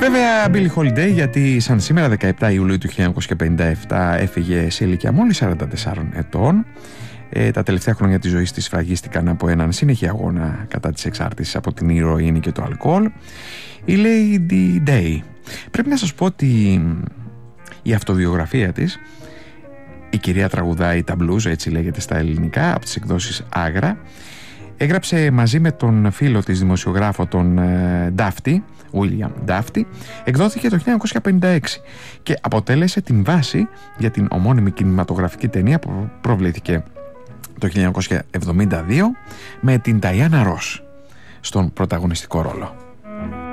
Βέβαια Billie Holiday, γιατί σαν σήμερα 17 Ιουλίου του 1957 έφυγε σε ηλικία μόλις 44 ετών. Τα τελευταία χρόνια της ζωής της σφραγίστηκαν από έναν συνεχή αγώνα κατά της εξάρτησης από την ηρωίνη και το αλκοόλ. Η Lady Day. Πρέπει να σας πω ότι η αυτοβιογραφία της, η κυρία τραγουδάει τα blues, έτσι λέγεται στα ελληνικά, από τις εκδόσεις Άγρα, έγραψε μαζί με τον φίλο της δημοσιογράφο τον Daphne, William Daphne, εκδόθηκε το 1956 και αποτέλεσε την βάση για την ομώνυμη κινηματογραφική ταινία που προβλήθηκε το 1972 με την Diana Ross στον πρωταγωνιστικό ρόλο.